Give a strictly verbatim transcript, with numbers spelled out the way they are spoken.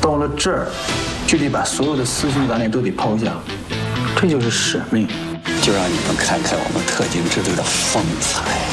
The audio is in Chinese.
到了这儿，就得把所有的私心杂念都得抛下，这就是使命。 就让你们看看我们特警支队的风采。